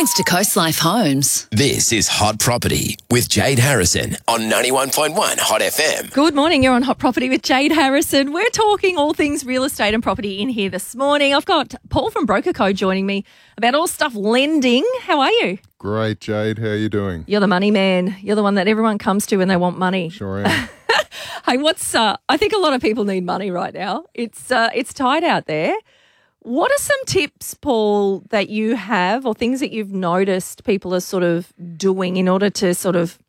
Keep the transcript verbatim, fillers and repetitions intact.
Thanks to Coast Life Homes. This is Hot Property with Jade Harrison on ninety-one point one Hot F M. Good morning. You're on Hot Property with Jade Harrison. We're talking all things real estate and property in here this morning. I've got Paul from Broker Code joining me about all stuff lending. How are you? Great, Jade. How are you doing? You're the money man. You're the one that everyone comes to when they want money. Sure am. Hey, what's? Uh, I think a lot of people need money right now. It's uh, it's tight out there. What are some tips, Paul, that you have or things that you've noticed people are sort of doing in order to sort of